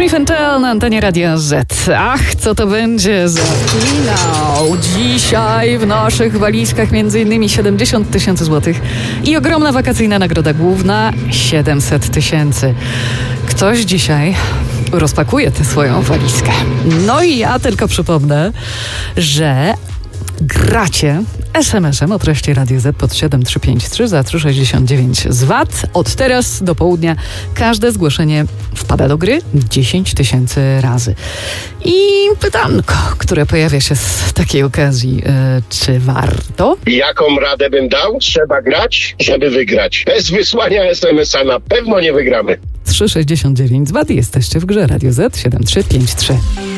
Smith & Tell na antenie Radia Z. Ach, co to będzie za finał. Dzisiaj w naszych walizkach m.in. 70 000 złotych i ogromna wakacyjna nagroda główna 700 000. Ktoś dzisiaj rozpakuje tę swoją walizkę. No i ja tylko przypomnę, że gracie SMS-em o treści Radio Z pod 7353 za 3,69 z VAT. Od teraz do południa każde zgłoszenie wpada do gry 10 000 razy. I pytanko, które pojawia się z takiej okazji, czy warto? Jaką radę bym dał? Trzeba grać, żeby wygrać. Bez wysłania SMS-a na pewno nie wygramy. 3,69 z VAT. Jesteście w grze Radio Z 7353.